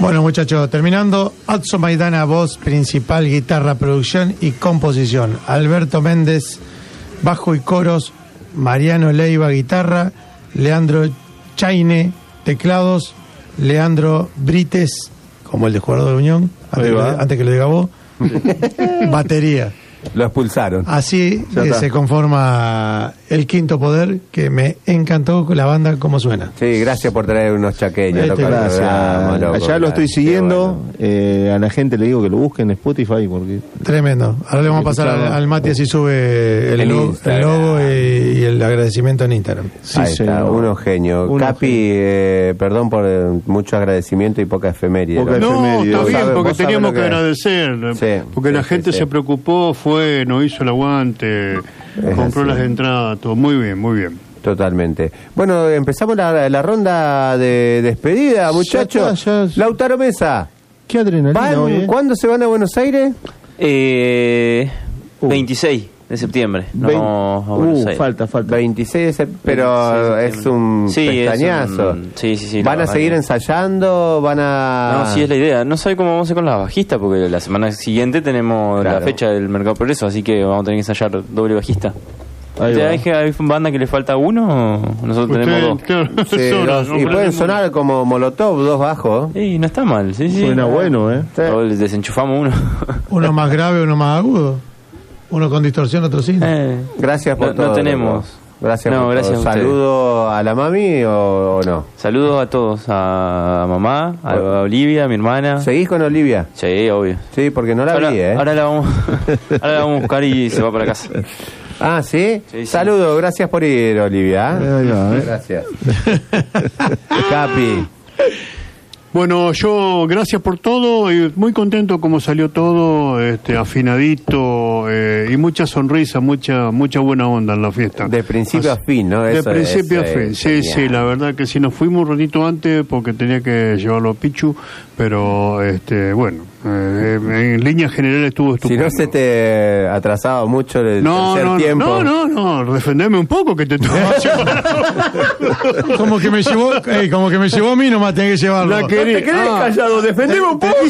Bueno, muchachos, terminando. Adson Maidana, voz principal, guitarra, producción y composición. Alberto Méndez, bajo y coros. Mariano Leiva, guitarra. Leandro Chaine, teclados. Leandro Brites, como el de Jugador de Unión, antes que lo diga vos. Batería. Lo expulsaron. Así se conforma el Quinto Poder, que me encantó la banda como suena. Sí, gracias por traer unos chaqueños. Gracias. Allá lo estoy siguiendo. A la gente le digo que lo busquen en Spotify. Porque tremendo. Ahora le vamos a pasar al Mati así sube el logo y el agradecimiento en Instagram. Sí, ahí está, uno genio. Capi, perdón por mucho agradecimiento y poca efeméride. No, está bien, porque teníamos que agradecer. Sí, porque la gente se preocupó, no hizo el aguante, compró las entradas, todo muy bien, muy bien. Totalmente. Bueno, empezamos la ronda de despedida, muchachos. Lautaro Mesa. Qué adrenalina hoy, ¿Cuándo se van a Buenos Aires? 26 de septiembre. No, a Buenos Aires. Falta. 26 de septiembre, pero es un pestañazo. Sí. ¿Van a seguir ensayando? No, sí, es la idea. No sé cómo vamos a hacer con la bajista, porque la semana siguiente tenemos la fecha del Mercado Progreso, así que vamos a tener que ensayar doble bajista. ¿Hay banda que le falta uno o nosotros tenemos dos? Sí, dos. Y pueden sonar como Molotov, dos bajos. Sí, no está mal. Sí. Suena bueno, O desenchufamos uno. Uno más grave, uno más agudo. Uno con distorsión, otro sin. Gracias por todo. No tenemos. Gracias por todo. ¿Saludo a la mami o no? Saludos a todos. A mamá, a Olivia, a mi hermana. ¿Seguís con Olivia? Sí, obvio. Sí, porque no la vi, Ahora la vamos a buscar y se va para casa. Ah, ¿sí? Sí. Saludos, gracias por ir, Olivia. Gracias. Capi. Bueno, yo gracias por todo y muy contento como salió todo, afinadito y mucha sonrisa, mucha buena onda en la fiesta. De principio a fin, ¿no? De principio a fin, sí, la verdad que sí, nos fuimos un ratito antes porque tenía que llevarlo a Pichu, pero bueno, en líneas generales estuvo estupendo. Si no se te atrasaba mucho el tercer tiempo. No, defendeme un poco que te tuvo como que me llevó a mí, nomás tenés que llevarlo. ¿Te querés callado? Defendeme un poco.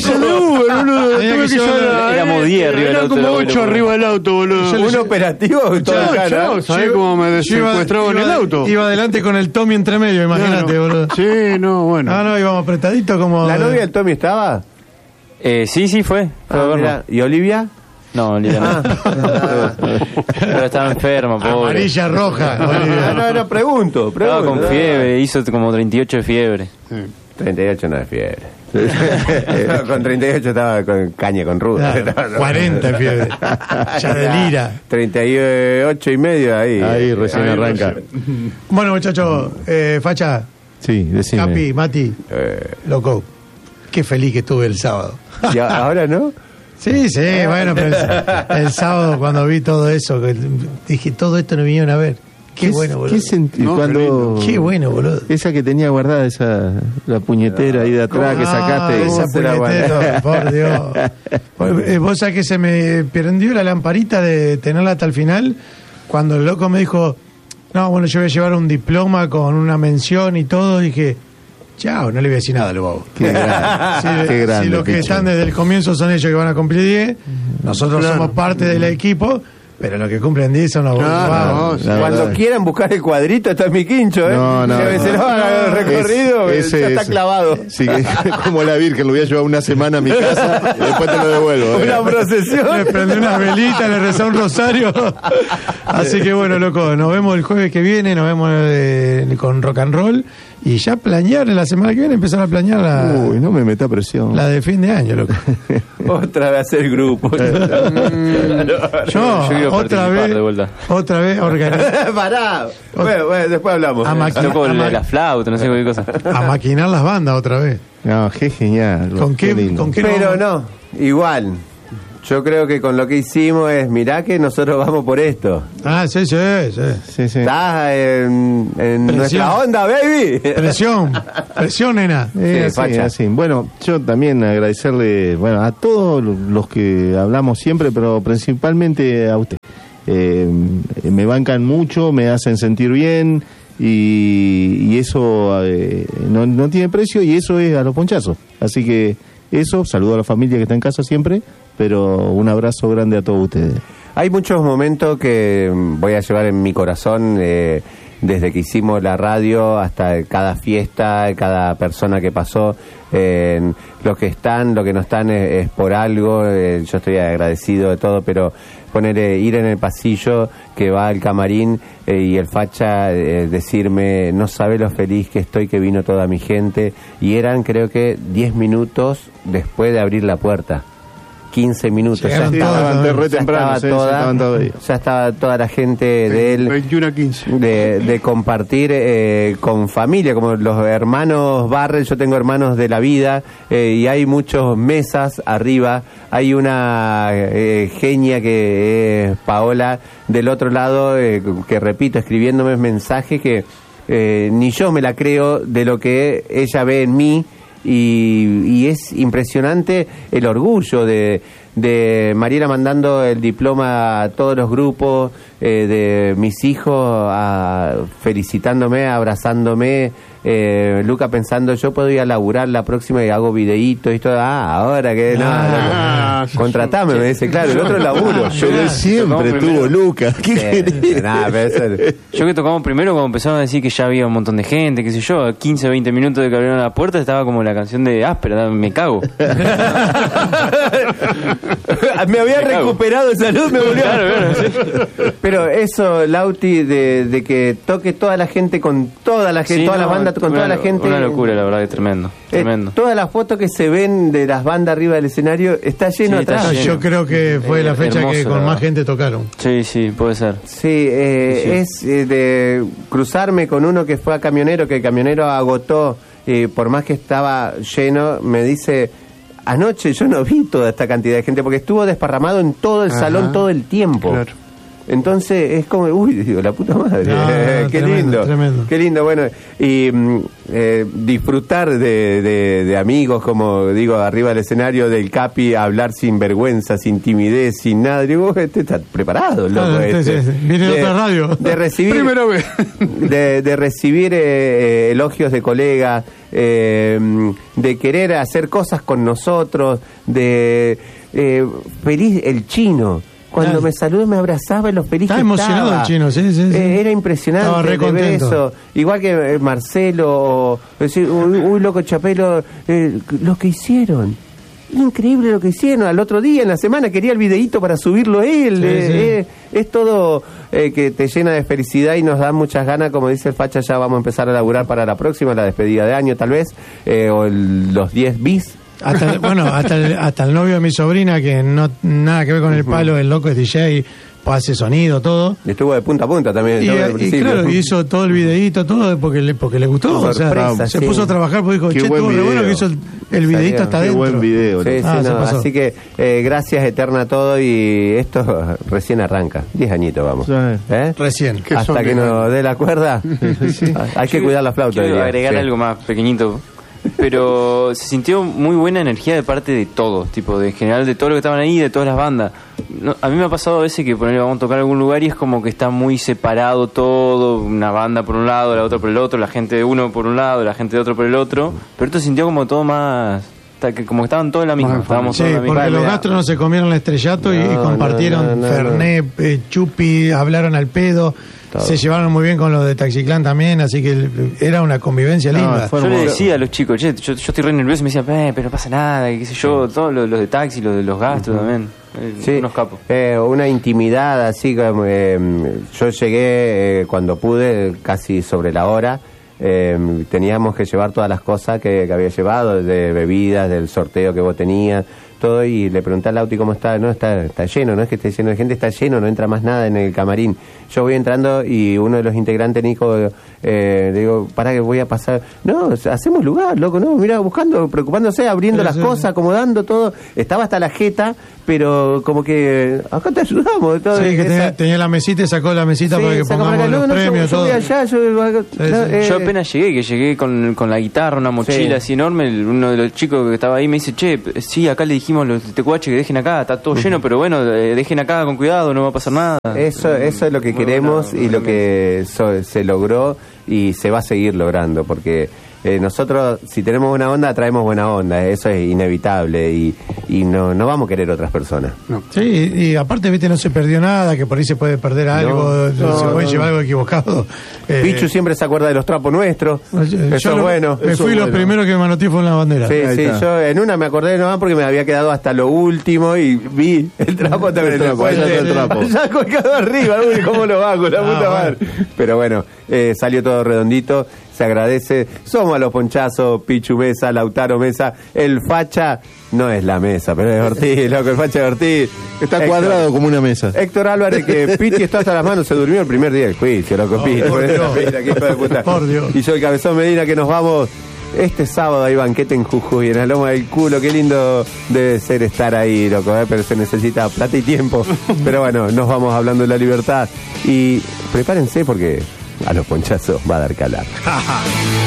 Éramos 10 arriba del auto. Era como 8 arriba del auto, boludo. Un operativo. ¿Sabés cómo me secuestraban el auto? Iba adelante con el Tommy entre medio, imagínate, boludo. Sí, bueno. No, íbamos apretaditos como... ¿La novia del Tommy estaba? Sí, fue. ¿Y Olivia? No, Olivia no. Pero estaba enferma, pobre. Amarilla, roja. No, pregunto. Estaba con fiebre, hizo como 38 de fiebre. 38 no es fiebre. Con 38 estaba con caña con ruda. 40 en fiebre. Ya delira. 38 y medio ahí. Ahí recién arranca. Bueno, muchachos, Facha. Sí, decime. Capi, Mati. Loco. Qué feliz que estuve el sábado. ¿Y ahora no? Sí, bueno, pero el sábado cuando vi todo eso, dije, todo esto no vinieron a ver. Qué bueno, boludo. Qué bueno, boludo. Esa que tenía guardada, la puñetera ahí de atrás que sacaste. Esa puñetera, por Dios. Vos sabés que se me prendió la lamparita de tenerla hasta el final, cuando el loco me dijo, no, bueno, yo voy a llevar un diploma con una mención y todo, dije... Chao, no le voy a decir nada a los babos. Qué grande. Si los que están desde el comienzo son ellos que van a cumplir 10, nosotros somos parte del equipo, pero los que cumplen 10 son los babos. Cuando quieran buscar el cuadrito, está en mi quincho, ¿eh? No. Se lo van a el recorrido, ya está clavado. Sí, como la Virgen, lo voy a llevar una semana a mi casa y después te lo devuelvo. Una procesión. Le prendí unas velitas, le rezé un rosario. Así que bueno, loco, nos vemos el jueves que viene, nos vemos con rock and roll. Y ya planear, la semana que viene empezar a planear Uy, no me meta presión. La de fin de año, loco. Otra vez hacer grupo. Yo otra vez organizar. Pará. Bueno, después hablamos. La flauta, no sé qué cosa. A maquinar las bandas otra vez. No, qué genial. ¿Con qué Pero no, igual. Yo creo que con lo que hicimos es, mirá que nosotros vamos por esto. Ah, sí. Estás en nuestra onda, baby. Presión, nena. Así. Bueno, yo también agradecerle, a todos los que hablamos siempre, pero principalmente a usted. Me bancan mucho, me hacen sentir bien, y eso no tiene precio, y eso es a los ponchazos. Así que eso, saludo a la familia que está en casa siempre, pero un abrazo grande a todos ustedes. Hay muchos momentos que voy a llevar en mi corazón, desde que hicimos la radio hasta cada fiesta, cada persona que pasó. Los que no están es por algo. Yo estoy agradecido de todo, pero ir en el pasillo que va al camarín y el facha decirme, no sabe lo feliz que estoy que vino toda mi gente, y eran creo que 10 minutos después de abrir la puerta. 15 minutos, ya estaba toda la gente de él, 21 a 15 de compartir con familia, como los hermanos Barrel. Yo tengo hermanos de la vida, y hay muchas mesas arriba. Hay una genia que es Paola del otro lado, que repito, escribiéndome mensajes que ni yo me la creo de lo que ella ve en mí. Y es impresionante el orgullo de Mariela mandando el diploma a todos los grupos, de mis hijos felicitándome, abrazándome, Luca pensando, yo puedo ir a laburar la próxima y hago videitos y todo. Ahora que contratame, me dice, claro, el otro laburo. Yo siempre tuvo Luca. Yo que tocamos primero, cuando empezaron a decir que ya había un montón de gente, qué sé yo, 15 o 20 minutos de que abrieron la puerta, estaba como la canción de Áspera, me cago. Me había recuperado de salud, me volvió. Pero eso, Lauti, de que toque toda la gente con toda la gente, todas las bandas con toda la gente. Una locura, la verdad, que tremendo. Todas las fotos que se ven de las bandas arriba del escenario está lleno atrás. Yo creo que fue la fecha hermoso, que con más gente tocaron. Sí, puede ser. Sí, es de cruzarme con uno que fue a Camionero, que el Camionero agotó, por más que estaba lleno, me dice, anoche yo no vi toda esta cantidad de gente, porque estuvo desparramado en todo el salón todo el tiempo. Claro. Entonces es como, digo, la puta madre, qué tremendo, lindo, tremendo. Qué lindo, bueno, y disfrutar de amigos, como digo, arriba del escenario del Capi, hablar sin vergüenza, sin timidez, sin nada. Digo, está preparado, loco. Viene de otra radio. De recibir, primera vez. de recibir elogios de colegas, de querer hacer cosas con nosotros, feliz el Chino. Cuando me saludó, me abrazaba y los feliz que estaba. Estaba emocionado el Chino, sí. Era impresionante. Estaba re contento. Eso. Igual que Marcelo, o decir, uy, loco Chapelo, lo que hicieron. Increíble lo que hicieron. Al otro día, en la semana, quería el videíto para subirlo él. Es todo que te llena de felicidad y nos da muchas ganas. Como dice el Facha, ya vamos a empezar a laburar para la próxima, la despedida de año tal vez, o los 10 bis. Hasta el novio de mi sobrina, que no nada que ver con el palo, el loco es DJ, hace sonido, todo. Estuvo de punta a punta también. Y claro, hizo todo el videíto, todo porque le gustó. Sorpresa, se puso a trabajar porque dijo, estuvo re bueno que hizo el videíto hasta adentro. Qué buen video. Así que gracias eterna a todo, y esto recién arranca. 10 añitos vamos. Recién. Hasta que nos dé la cuerda. Hay que cuidar la flauta. Quiero agregar algo más pequeñito. Pero se sintió muy buena energía de parte de todos, tipo, de en general de todos los que estaban ahí, de todas las bandas. A mí me ha pasado a veces que vamos a tocar algún lugar y es como que está muy separado todo, una banda por un lado, la otra por el otro, la gente de uno por un lado, la gente de otro por el otro, pero esto se sintió como todo más, como que estaban todos en la misma. Estábamos todos en la misma. Porque los gastros no se comieron el estrellato y compartieron Fernet, Chupi, hablaron al pedo. Se llevaron muy bien con los de Taxiclán también, así que era una convivencia linda. Yo le decía a los chicos, yo estoy re nervioso, y me decía, pero no pasa nada, y qué sé yo, todos los de taxi, los de los gastros también, unos capos. Una intimidad así, como yo llegué cuando pude, casi sobre la hora. Teníamos que llevar todas las cosas que había llevado, de bebidas, del sorteo que vos tenías, todo, y le pregunté al Lauti cómo está. No, está lleno, no es que esté lleno de gente, está lleno, no entra más nada en el camarín. Yo voy entrando y uno de los integrantes, Nico, digo, para que voy a pasar. No, hacemos lugar, loco, no, mira, buscando, preocupándose, abriendo las cosas, acomodando todo. Estaba hasta la jeta, pero como que acá te ayudamos. Todo, sí, que tenía la mesita y sacó la mesita para que pongamos los premios. Yo voy allá, yo apenas llegué con la guitarra, una mochila así enorme. Uno de los chicos que estaba ahí me dice, sí, acá le dijimos a los TQH que dejen acá, está todo lleno, pero bueno, dejen acá con cuidado, no va a pasar nada. Eso es lo que queremos y lo que se logró. y se va a seguir logrando, porque nosotros, si tenemos buena onda, traemos buena onda, eso es inevitable, y no vamos a querer otras personas. No. Sí, y aparte, viste, no se perdió nada, que por ahí se puede perder algo, se puede llevar algo equivocado. Pichu siempre se acuerda de los trapos nuestros, eso es bueno. Me fui lo primero que me anoté fue en la bandera. Sí, yo en una me acordé nomás porque me había quedado hasta lo último y vi el trapo también en el puente. El trapo. Ya colgado arriba, uy, cómo lo hago, la puta madre. Pero bueno, salió todo redondito. Se agradece. Somos los ponchazos, Pichu Mesa, Lautaro Mesa. El facha no es la mesa, pero es Ortiz, loco, el facha de Ortiz. Está cuadrado como una mesa. Héctor Álvarez, que Piti está hasta las manos, se durmió el primer día del juicio, loco, Piti. Por Dios. Por Dios. Y yo, el Cabezón Medina, que nos vamos. Este sábado hay banquete en Jujuy, en la Loma del Culo. Qué lindo debe ser estar ahí, loco, pero se necesita plata y tiempo. Pero bueno, nos vamos hablando de la libertad. Y prepárense porque a los ponchazos va a dar calar.